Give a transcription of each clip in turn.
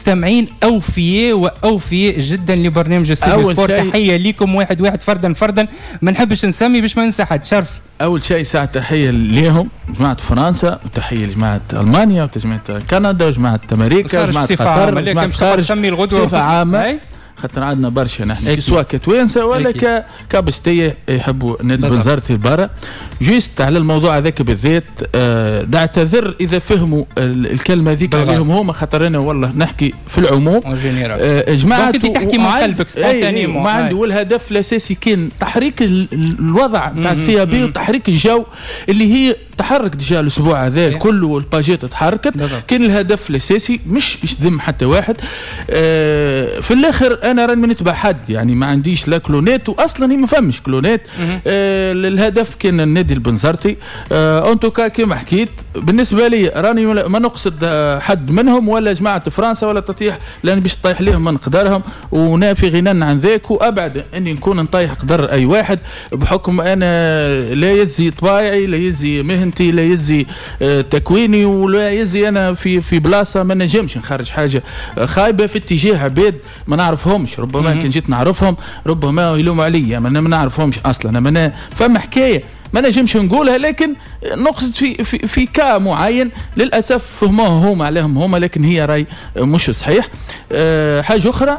مستمعين أوفياء جدا لبرنامج السي بي سبورت. تحية ليكم واحد فردا ما نحبش نسمي باش ما ننسى حد. شرف. أول شيء ساعة تحية ليهم جماعة فرنسا، وتحية لجماعة ألمانيا، وجماعة كندا، وجماعة أمريكا، وجماعة قطر، وجماعة الخارج بصفة عامة. خاطر عندنا برشا نحن سواء كتوانسه ولا كابستيه يحبوا نادي بنزرتي برا. جيست على الموضوع هذاك بالذات نعتذر اذا فهموا الكلمه ذيك عليهم هما، خاطر انا والله نحكي في العموم جماعه انت تحكي من قلبك سبونتاني ما عندي. والهدف الاساسي كان تحريك الوضع تاع السي بي وتحريك الجو اللي هي تحرك ديجا الاسبوع هذا كله والباجيت تحركت. كان الهدف الاساسي مش باش ذم حتى واحد. في الاخر انا راني نتبع حد، يعني ما عنديش لا كلونات، واصلا ما فهمش كلونات. الهدف كان النادي البنزرتي. انتوكا كما حكيت بالنسبه لي راني ما نقصد حد منهم ولا جماعه فرنسا ولا تطيح، لان باش طيح لهم من قدرهم ونافي غنى عن ذاك، وابعد اني نكون نطيح قدر اي واحد بحكم انا لا يزي طبايعي، لا يزي مهنتي، لا يزي تكويني، ولا يزي انا في بلاصه ما نجمش نخرج حاجه خايبه في اتجاه عباد ما نعرفهمش. ربما كان جيت نعرفهم ربما يلوموا عليا، ما نعرفهمش اصلا. انا فما حكايه ما نجمش نقولها، لكن نقصد في كا معين للاسف فهموه هما عليهم هما، لكن هي راي مش صحيح. حاجه اخرى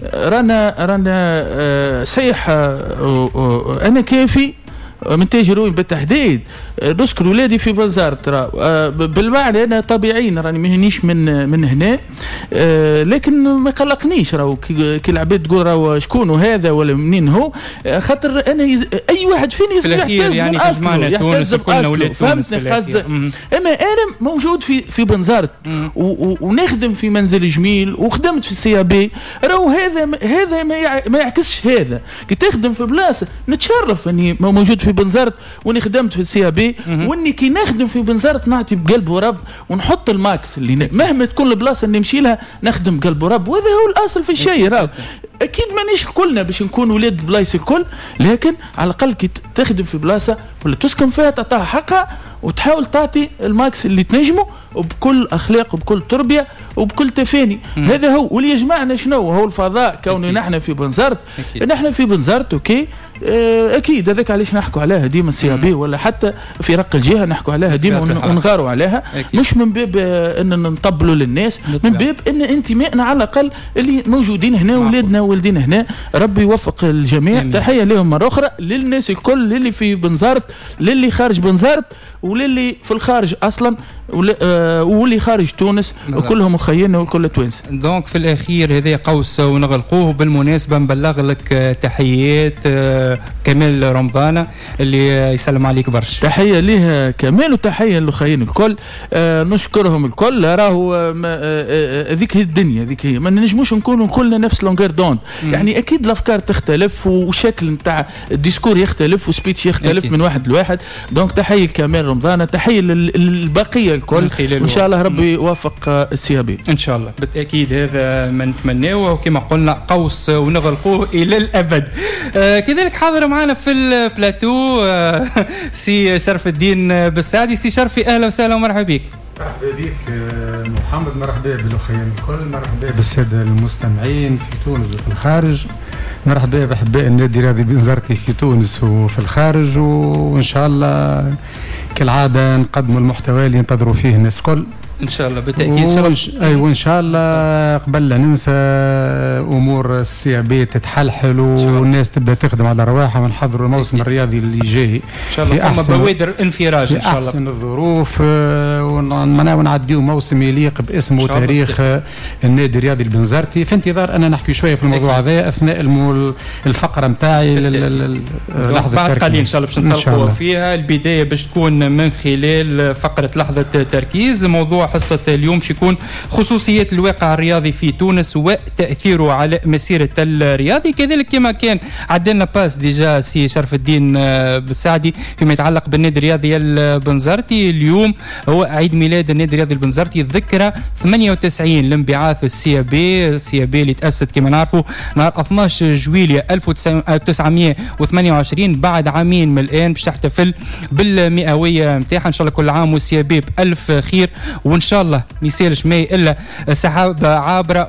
رانا صحيح انا كافي من تجربة بالتحديد نشكر ولادي في بنزرت. ترى بالمعنى انا طبيعيين راني مهنيش من هنا، لكن ما يقلقنيش. راهو كي العباد تقول راهو شكون هذا ولا منين هو، خاطر انا اي واحد فيني يحتاج يعني من اصله، يحتاج باصله. فهمتني قصدي؟ انا موجود في بنزرت ونخدم في منزل جميل وخدمت في السي بي. راهو هذا ما يعكسش هذا. كي تخدم في بلاصه نتشرف اني موجود في بنزرت واني خدمت في السي بي، واني كي نخدم في بنزرت نعطي بقلب ورب ونحط الماكس اللي مهما تكون البلاصه اللي نمشي لها نخدم بقلب ورب. وهذا هو الاصل في الشيء. راهو اكيد مانيش كلنا باش نكون ولاد البلايص الكل، لكن على الاقل كي تخدم في بلاصه ولا تسكن فيها تعطيها حقها وتحاول تعطي الماكس اللي تنجمه وبكل اخلاق وبكل تربيه وبكل تفاني. هذا هو. واللي يجمعنا شنو هو الفضاء. كوني نحن في بنزرت، نحن في بنزرت اوكي اكيد هذاك علاش نحكوا عليها ديما السي بي، ولا حتى في رق الجهه نحكوا عليها ديما ونغاروا عليها. مش من باب ان نطبلوا للناس، من باب ان انتمائنا على الاقل اللي موجودين هنا ولادنا وولدين هنا. ربي يوفق الجميع. تحيه لهم مره اخرى، للناس الكل اللي في بنزرت، للي خارج بنزرت، وللي في الخارج اصلا، واللي خارج تونس، وكلهم مخيرنا وكل توانسه. دونك في الاخير هذا قوس ونغلقوه. بالمناسبه نبلغ لك تحيات كمال رمضان اللي يسلم عليك برشا. تحيه ليه كمال وتحيه للخيين الكل. نشكرهم الكل. راهو ذيك هي الدنيا، ذيك هي ما نجموش نكونوا كلنا نفس لونغير دوند. يعني اكيد الافكار تختلف والشكل نتاع الديسكور يختلف وسبيتش يختلف من واحد لواحد. دونك تحيه لكمال رمضان، تحيه للبقيه الكل، وان شاء الله ربي يوفق السي بي ان شاء الله. بالتاكيد هذا ما نتمناه، وكما قلنا قوس ونغلقوه الى الابد. كذلك حاضر معنا في البلاتو سي شرف الدين بالسعدي. سي شرفي اهلا وسهلا ومرحبا بك. مرحبا بك محمد، مرحبا بالاخوين الكل، مرحبا بالساده المستمعين في تونس وفي الخارج، مرحبا باحباء النادي الرياضي بنزرتي في تونس وفي الخارج، وان شاء الله كالعاده نقدموا المحتوى اللي ينتظروا فيه الناس الكل ان شاء الله. بالتاكيد ايوه ان شاء الله. قبل لا ننسى امور السي بي تتحلحل والناس تبدا تخدم على رواحها، ونحضروا الموسم الرياضي اللي جاي ان شاء الله. فما بوادر انفراج ان شاء الله، احسن الظروف، ونعديو موسم يليق باسم وتاريخ النادي الرياضي البنزرتي. في انتظار انا نحكي شويه في الموضوع هذا اثناء الفقره نتاعي لحظه بعد قليل ان شاء الله باش نتلقوا فيها. البدايه باش تكون من خلال فقره لحظه تركيز. موضوع حصة اليوم شيكون خصوصيات الواقع الرياضي في تونس وتأثيره على مسيرة الرياضي. كذلك كما كان عدلنا باس ديجا سي شرف الدين بالسعدي فيما يتعلق بالنادي الرياضي البنزرتي. اليوم هو عيد ميلاد النادي الرياضي البنزرتي، ذكرى 98 لانبعاث السي بي اللي تأسس كما نعرفوا نهار 12 جويلية 1928. بعد عامين من الآن باش تحتفل بالمئوية متاعها. ان شاء الله كل عام والسي بي بألف خير، وان شاء الله ما يسالش ما الا سحابه عابره